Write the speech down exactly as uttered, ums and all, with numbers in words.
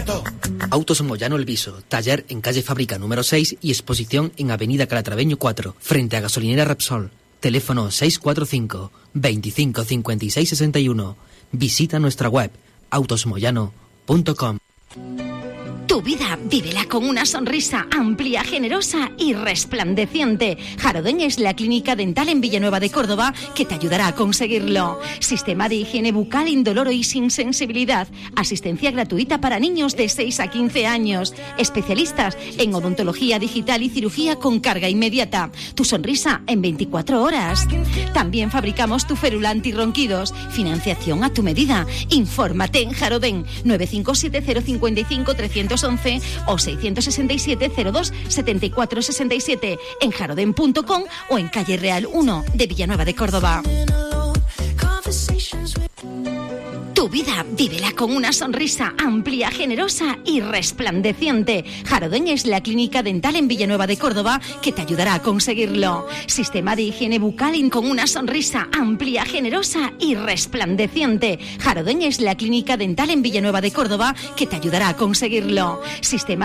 todo. Autos Moyano El Viso, taller en calle Fábrica número seis y exposición en avenida Calatraveño cuatro, frente a gasolinera Repsol. Teléfono seis cuatro cinco, veinticinco cincuenta y seis sesenta y uno. Visita nuestra web autos moyano punto com. Tu vida, vívela con una sonrisa amplia, generosa y resplandeciente. Jarodén es la clínica dental en Villanueva de Córdoba que te ayudará a conseguirlo. Sistema de higiene bucal indoloro y sin sensibilidad. Asistencia gratuita para niños de seis a quince años. Especialistas en odontología digital y cirugía con carga inmediata. Tu sonrisa en veinticuatro horas. También fabricamos tu férula antirronquidos. Financiación a tu medida. Infórmate en Jarodén nueve cinco siete cero cinco cinco tres once o seiscientos sesenta y siete cero dos setenta y cuatro sesenta y siete en jarodén punto com o en calle Real uno de Villanueva de Córdoba. Tu vida, vívela con una sonrisa amplia, generosa y resplandeciente. Jarodén es la clínica dental en Villanueva de Córdoba que te ayudará a conseguirlo. Sistema de higiene bucal con una sonrisa amplia, generosa y resplandeciente. Jarodén es la clínica dental en Villanueva de Córdoba que te ayudará a conseguirlo. Sistema